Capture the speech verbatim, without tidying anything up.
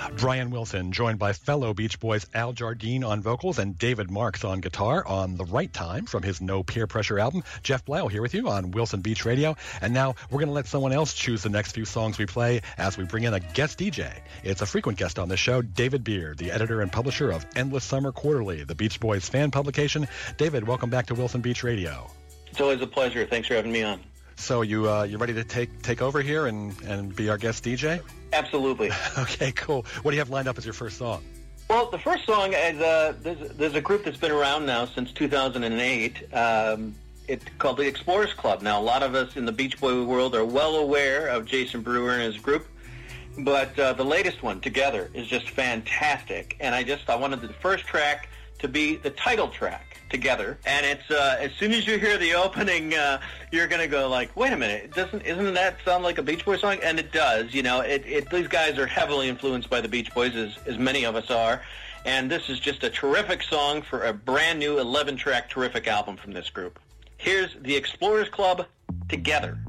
Brian Wilson, joined by fellow Beach Boys Al Jardine on vocals and David Marks on guitar on The Right Time from his No Peer Pressure album. Jeff Blau here with you on Wilson Beach Radio. And now we're going to let someone else choose the next few songs we play as we bring in a guest D J. It's a frequent guest on the show, David Beard, the editor and publisher of Endless Summer Quarterly, the Beach Boys fan publication. David, welcome back to Wilson Beach Radio. It's always a pleasure. Thanks for having me on. So you uh, you ready to take take over here and, and be our guest D J? Absolutely. Okay, cool. What do you have lined up as your first song? Well, the first song is uh, there's, there's a group that's been around now since two thousand eight. Um, it's called the Explorers Club. Now, a lot of us in the Beach Boy world are well aware of Jason Brewer and his group, but uh, the latest one, Together, is just fantastic. And I just I wanted the first track to be the title track, Together, and it's uh, as soon as you hear the opening, uh, you're gonna go like, "Wait a minute, it doesn't isn't that sound like a Beach Boys song?" And it does. You know, it, it these guys are heavily influenced by the Beach Boys, as as many of us are, and this is just a terrific song for a brand new eleven track terrific album from this group. Here's the Explorers Club, Together.